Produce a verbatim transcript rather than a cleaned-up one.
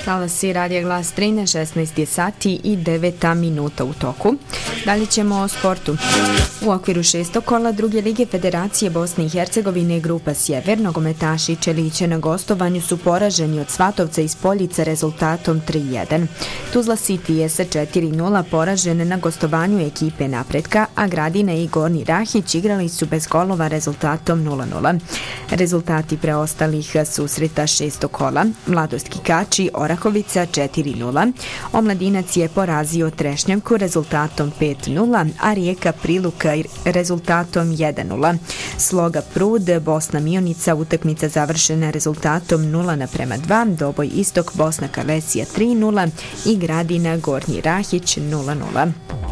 Talasi Radija Glas trinaest, šesnaest je sati i deveta minuta u toku. Dalje ćemo o sportu. U okviru šestog kola druge lige Federacije Bosne i Hercegovine grupa Sjever, nogometaši Čelića na gostovanju su poraženi od Svatovca iz Poljica rezultatom tri jedan. Tuzla City je sa četiri nula poražen na gostovanju ekipe Napretka, a Gradina i Gornji Rahić igrali su bez golova rezultatom nula nula. Rezultati preostalih susreta šestog kola: Mladost Kikači Orahovica četiri nula, Omladinac je porazio Trešnjevku rezultatom pet nula, a Rijeka Priluka rezultatom jedan nula. Sloga Prud Bosna Mionica utakmica završena rezultatom nula naprema dva, Doboj Istok Bosna Kalesija tri nula i Gradina Gornji Rahić nula nula.